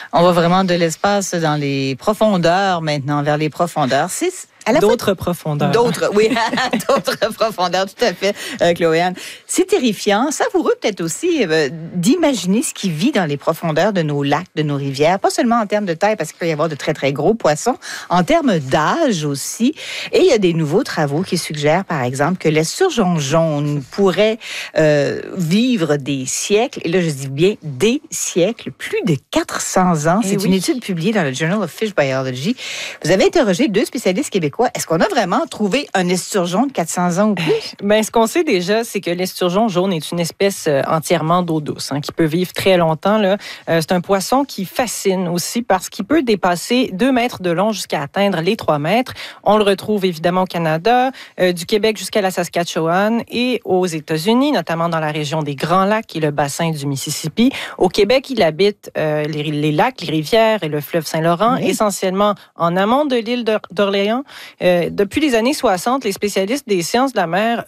On va vraiment de l'espace dans les profondeurs maintenant, vers les profondeurs. C'est d'autres profondeurs. D'autres, oui, d'autres profondeurs, tout à fait, Chloé-Anne. C'est terrifiant, savoureux peut-être aussi d'imaginer ce qui vit dans les profondeurs de nos lacs, de nos rivières, pas seulement en termes de taille, parce qu'il peut y avoir de très, très gros poissons, en termes d'âge aussi. Et il y a des nouveaux travaux qui suggèrent, par exemple, que l'esturgeon jaune pourrait vivre des siècles, et là, je dis bien des siècles, plus de 400 ans. C'est une étude publiée dans le Journal of Fish Biology. Vous avez interrogé 2 spécialistes québécois. Est-ce qu'on a vraiment trouvé un esturgeon de 400 ans ou plus? Bien, ce qu'on sait déjà, c'est que l'esturgeon jaune est une espèce entièrement d'eau douce, qui peut vivre très longtemps. Là. C'est un poisson qui fascine aussi parce qu'il peut dépasser 2 mètres de long jusqu'à atteindre les 3 mètres. On le retrouve évidemment au Canada, du Québec jusqu'à la Saskatchewan et aux États-Unis, notamment dans la région des Grands Lacs et le bassin du Mississippi. Au Québec, il habite les lacs, les rivières et le fleuve Saint-Laurent, essentiellement en amont de l'île d'Orléans. Depuis les années 60, les spécialistes des sciences de la mer